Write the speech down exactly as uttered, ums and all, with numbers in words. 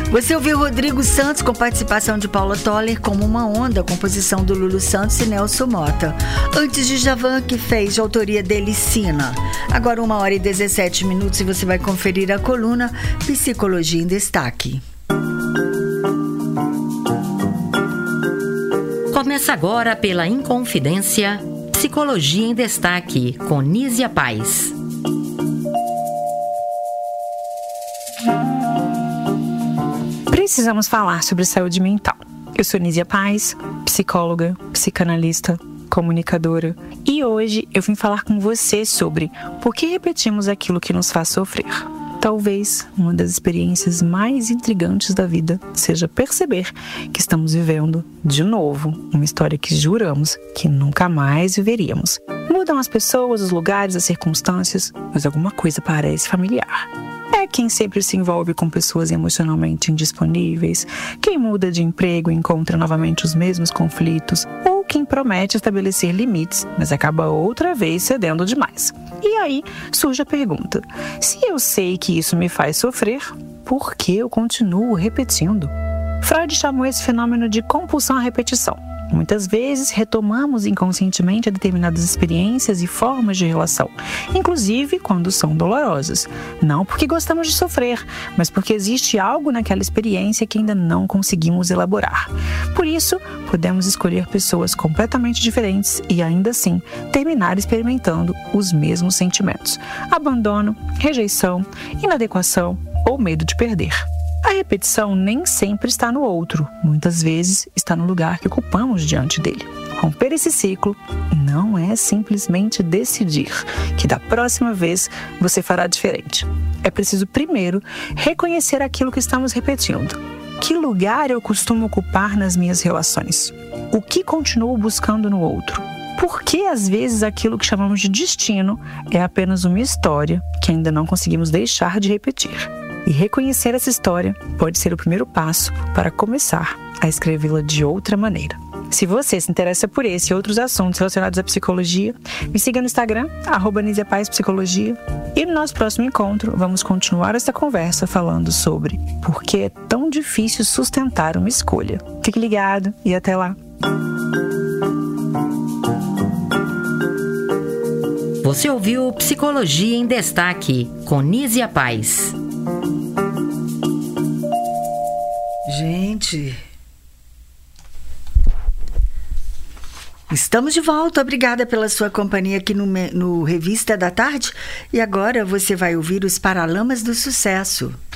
Você ouviu Rodrigo Santos com participação de Paula Toller, Como uma Onda, composição do Lulu Santos e Nelson Mota. Antes de Djavan, que fez de autoria dele, Sina. Agora uma hora e dezessete minutos e você vai conferir a coluna Psicologia em Destaque. Começa agora pela Inconfidência, Psicologia em Destaque, com Nízia Paz. Precisamos falar sobre saúde mental. Eu sou Nízia Paz, psicóloga, psicanalista, comunicadora, e hoje eu vim falar com você sobre por que repetimos aquilo que nos faz sofrer. Talvez uma das experiências mais intrigantes da vida seja perceber que estamos vivendo, de novo, uma história que juramos que nunca mais viveríamos. Mudam as pessoas, os lugares, as circunstâncias, mas alguma coisa parece familiar. É quem sempre se envolve com pessoas emocionalmente indisponíveis, quem muda de emprego e encontra novamente os mesmos conflitos, ou quem promete estabelecer limites, mas acaba outra vez cedendo demais. E aí surge a pergunta: se eu sei que isso me faz sofrer, por que eu continuo repetindo? Freud chamou esse fenômeno de compulsão à repetição. Muitas vezes retomamos inconscientemente determinadas experiências e formas de relação, inclusive quando são dolorosas. Não porque gostamos de sofrer, mas porque existe algo naquela experiência que ainda não conseguimos elaborar. Por isso, podemos escolher pessoas completamente diferentes e ainda assim terminar experimentando os mesmos sentimentos: abandono, rejeição, inadequação ou medo de perder. A repetição nem sempre está no outro, muitas vezes está no lugar que ocupamos diante dele. Romper esse ciclo não é simplesmente decidir que da próxima vez você fará diferente. É preciso primeiro reconhecer aquilo que estamos repetindo. Que lugar eu costumo ocupar nas minhas relações? O que continuo buscando no outro? Por que às vezes aquilo que chamamos de destino é apenas uma história que ainda não conseguimos deixar de repetir? E reconhecer essa história pode ser o primeiro passo para começar a escrevê-la de outra maneira. Se você se interessa por esse e outros assuntos relacionados à psicologia, me siga no Instagram, arroba Nízia Paz Psicologia. E no nosso próximo encontro, vamos continuar essa conversa falando sobre por que é tão difícil sustentar uma escolha. Fique ligado e até lá! Você ouviu Psicologia em Destaque, com Nízia Paz. Gente, estamos de volta. Obrigada pela sua companhia aqui no, no Revista da Tarde. E agora você vai ouvir os Paralamas do Sucesso.